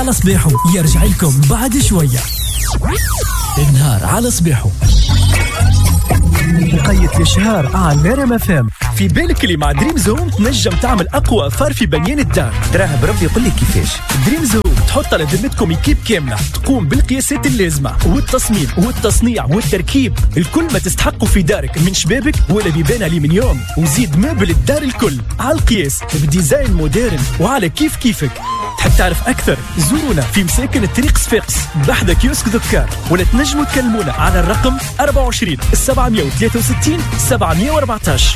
على صبيحو يرجع لكم بعد شوية. النهار على صبيحو مقيد الشهر على ريم اف ام. في بالك اللي مع دريم زوم تنجم تعمل اقوى اثار في بنيان الدار؟ تراها بربي يقول لك كيفاش. دريم زوم تحط على ذمتكم ايكيب كامله تقوم بالقياسات اللازمه والتصميم والتصنيع والتركيب، الكل ما تستحقوا في دارك من شبابك ولا بيبان الومنيوم، وزيد مبل الدار الكل على القياس بديزاين مودرن وعلى كيفك. تحب تعرف أكثر؟ زورونا في مساكن الطريق صفاقس بحذا كيوسك ذكار، ولا تنجموا تكلمونا على الرقم 24 763 714.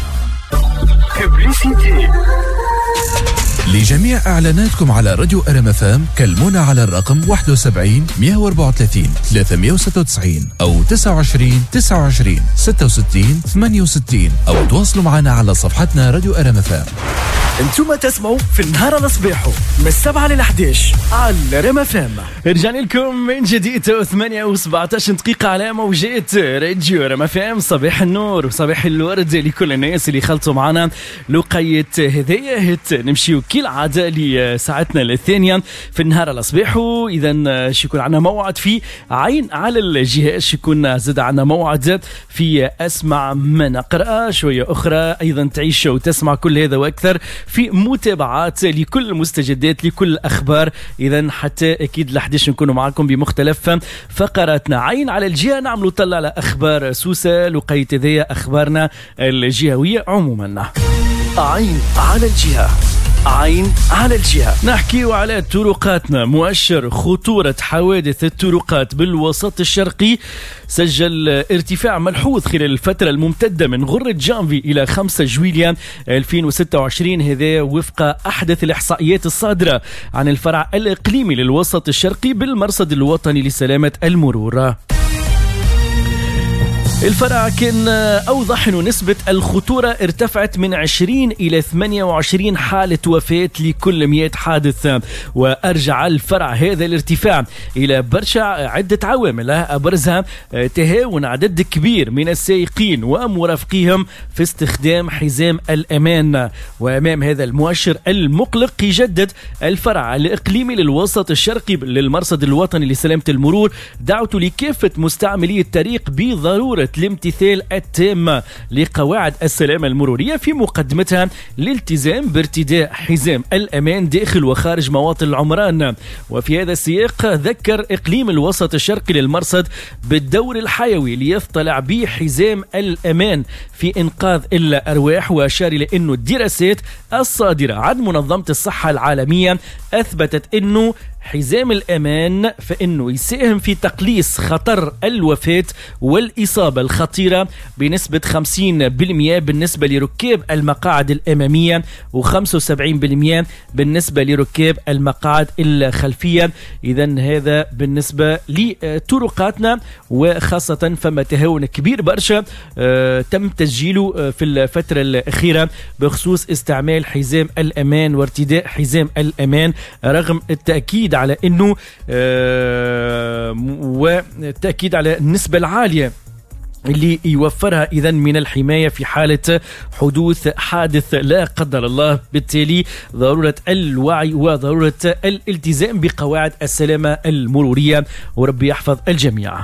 لجميع إعلاناتكم على راديو ريم اف ام كلمونا على الرقم 71 134 396 أو 29 29 66 68 أو تواصلوا معنا على صفحتنا راديو ريم اف ام. انتم تسمعوا في النهار على صباحو من 7 ل 11 على ريم اف ام. رجعنا لكم من جديد 8 و17 دقيقة على موجات راديو ريم اف ام. صباح النور وصباح الورد لكل الناس اللي خلطوا معنا لقية هدايا نمشيو كالعادة لساعتنا الثانية في النهار على صباحو. إذا شيكون عنا موعد في عين على الجهاز، شيكون زاد عنا موعد في أسمع ما نقرأ شوية أخرى، أيضا تعيش وتسمع كل هذا وأكثر في متابعات لكل المستجدات لكل الأخبار. إذا حتى أكيد لحدش نكونوا معكم بمختلف فقراتنا. عين على الجهة نعملوا طلع على أخبار سوسة لقية ذي أخبارنا الجهوية عموما. عين على الجهة، عين على الجهة. نحكي على طرقاتنا. مؤشر خطورة حوادث الطرقات بالوسط الشرقي سجل ارتفاع ملحوظ خلال الفترة الممتدة من غرة جانفي إلى 5 جويلية 2026. هذا وفق أحدث الإحصائيات الصادرة عن الفرع الإقليمي للوسط الشرقي بالمرصد الوطني لسلامة المرور. الفرع كان أوضح أنه نسبة الخطورة ارتفعت من 20 إلى 28 حالة وفاة لكل 100 حادث، وأرجع الفرع هذا الارتفاع إلى برشا عدة عوامل أبرزها تهاون عدد كبير من السائقين ومرافقيهم في استخدام حزام الأمان. وأمام هذا المؤشر المقلق يجدد الفرع الإقليمي للوسط الشرقي للمرصد الوطني لسلامة المرور دعوة لكافة مستعملي الطريق بضرورة الامتثال التام لقواعد السلامة المرورية، في مقدمتها الالتزام بارتداء حزام الأمان داخل وخارج مواطن العمران. وفي هذا السياق ذكر إقليم الوسط الشرقي للمرصد بالدور الحيوي ليطلع بحزام الأمان في إنقاذ الأرواح، وأشار إلى أنه الدراسات الصادرة عن منظمة الصحة العالمية أثبتت أنه حزام الأمان فإنه يساهم في تقليص خطر الوفاة والإصابة الخطيرة بنسبة 50% بالنسبة لركاب المقاعد الأمامية و75% بالنسبة لركاب المقاعد الخلفية. إذن هذا بالنسبة لطرقاتنا، وخاصة فما تهاون كبير برشا تم تسجيله في الفترة الأخيرة بخصوص استعمال حزام الأمان وارتداء حزام الأمان، رغم التأكيد على أنه والتأكيد على النسبة العالية اللي يوفرها إذن من الحماية في حالة حدوث حادث لا قدر الله. بالتالي ضرورة الوعي وضرورة الالتزام بقواعد السلامة المرورية، وربي يحفظ الجميع.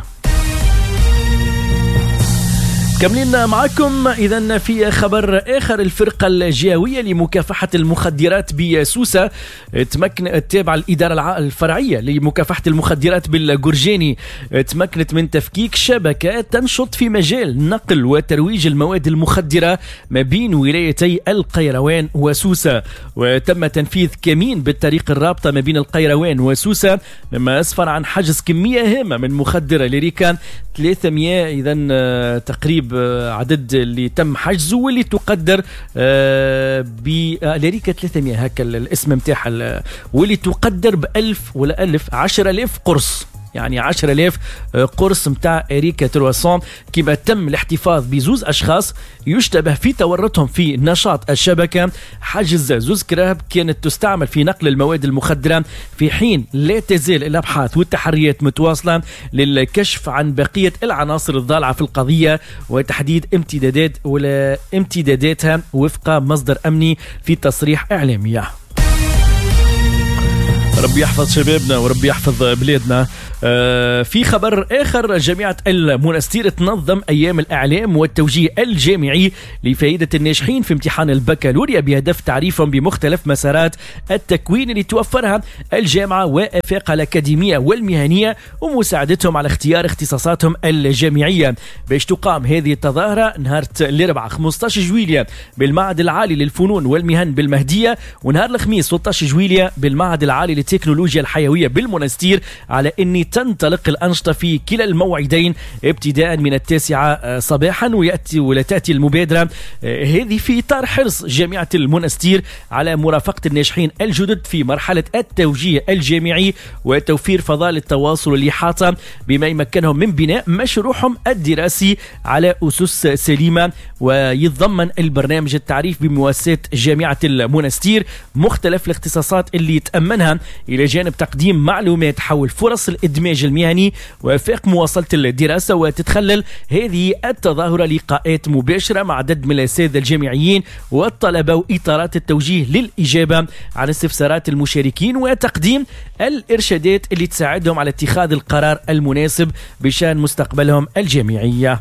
كملين معكم إذن في خبر آخر. الفرقة الجهوية لمكافحة المخدرات بسوسة التابعة الإدارة الفرعية لمكافحة المخدرات بالجرجاني تمكنت من تفكيك شبكة تنشط في مجال نقل وترويج المواد المخدرة ما بين ولايتي القيروان وسوسة، وتم تنفيذ كمين بالطريق الرابطة ما بين القيروان وسوسة، مما أسفر عن حجز كمية هامة من مخدرة لريكان 300. إذن تقريب عدد اللي تم حجزه واللي تقدر لريكة 300 هكا الاسم متاعها، واللي تقدر ب1000 ولا 10,000 قرص، يعني 10,000 قرص متاع إريكا 300. كما تم الاحتفاظ بزوز أشخاص يشتبه في تورطهم في نشاط الشبكة. حجز زوز كراب كانت تستعمل في نقل المواد المخدرة، في حين لا تزال الأبحاث والتحريات متواصلة للكشف عن بقية العناصر الضالعة في القضية وتحديد امتداداتها وفق مصدر أمني في تصريح إعلامي. ربي يحفظ شبابنا وربي يحفظ بلادنا. في خبر آخر، جامعة المنستير تنظم أيام الإعلام والتوجيه الجامعي لفائدة الناجحين في امتحان البكالوريا بهدف تعريفهم بمختلف مسارات التكوين اللي توفرها الجامعة وآفاقها الأكاديمية والمهنية ومساعدتهم على اختيار اختصاصاتهم الجامعية. باش تقام هذه التظاهرة نهار الأربعاء 15 جويلية بالمعهد العالي للفنون والمهن بالمهدية، ونهار الخميس 16 جويلية بالمعهد العالي للتكنولوجيا الحيوية بالمنستير، على أن تنطلق الأنشطة في كلا الموعدين ابتداء من 9 صباحا، وتأتي المبادرة هذه في إطار حرص جامعة المنستير على مرافقة الناجحين الجدد في مرحلة التوجيه الجامعي وتوفير فضاء التواصل والإحاطة بما يمكنهم من بناء مشروعهم الدراسي على أسس سليمة. ويتضمن البرنامج التعريف بمؤسسة جامعة المنستير مختلف الاختصاصات اللي يتأمنها إلى جانب تقديم معلومات حول فرص الإدماج المهني وإفاق مواصلة الدراسة. وتتخلل هذه التظاهرة لقاءات مباشرة مع عدد من الأساتذة الجامعيين والطلبة وإطارات التوجيه للإجابة عن استفسارات المشاركين وتقديم الإرشادات اللي تساعدهم على اتخاذ القرار المناسب بشأن مستقبلهم الجامعي.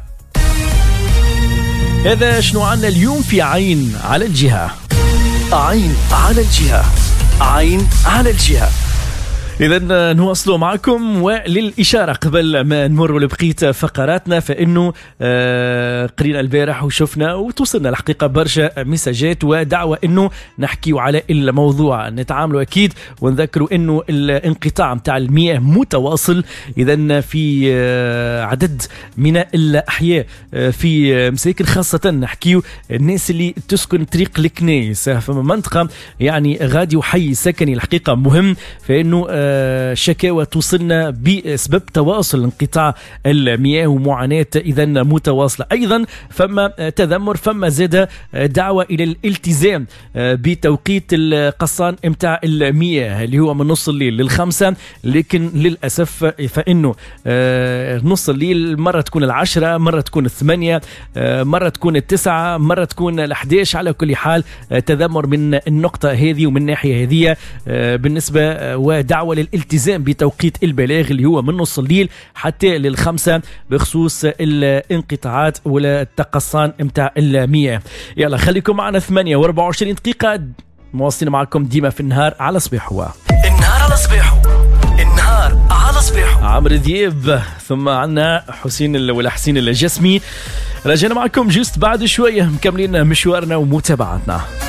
هذا شنو عنا اليوم في عين على الجهة. عين على الجهة، عين على الجهة. إذا نواصلوا معكم، وللإشارة قبل ما نمر لبقية فقراتنا فإنه قرينا البارح وشفنا وتوصلنا الحقيقة برشا مساجات ودعوة إنه نحكيوا على الموضوع، نتعاملوا أكيد ونذكروا إنه الانقطاع متاع المياه متواصل. إذا في عدد من الأحياء في مساكن، خاصة نحكيوا الناس اللي تسكن طريق الكنيس، فما منطقة يعني غادي وحي سكني الحقيقة مهم، فإنه شكاوى توصلنا بسبب تواصل انقطاع المياه ومعاناة إذا متواصلة. أيضا فما تذمر، فما زاد دعوة إلى الالتزام بتوقيت القصان امتاع المياه اللي هو من نص الليل لل5، لكن للأسف فإنه نص الليل مرة تكون 10، مرة تكون 8، مرة تكون 9، مرة تكون 11. على كل حال تذمر من النقطة هذه ومن الناحية هذه بالنسبة، ودعوة للالتزام بتوقيت البلاغ اللي هو من نص الليل حتى لل5 بخصوص الانقطاعات ولا التقصان متاع المياه. يلا خليكم معنا 28 دقيقة مواصلين معكم ديما في النهار على صباحو. النهار على صباحو، النهار على صباحو. عمرو دياب، ثم عنا حسين الجسمي. رجعنا معكم جست بعد شوية مكملين مشوارنا ومتابعتنا.